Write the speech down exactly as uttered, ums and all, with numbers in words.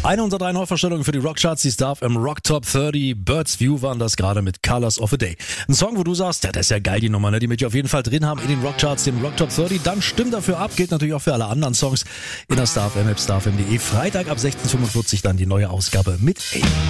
Eine unserer drei Neuvorstellungen für die Rockcharts, die Star F M Rock Top dreißig. Birds View waren das gerade mit Colors of a Day. Ein Song, wo du sagst, ja, das ist ja geil, die Nummer, ne? Die möchte ich auf jeden Fall drin haben in den Rockcharts, dem Rock Top dreißig. Dann stimmt dafür ab, gilt natürlich auch für alle anderen Songs in der Star F M App, starfm punkt de. Freitag ab sechzehn Uhr fünfundvierzig dann die neue Ausgabe mit A.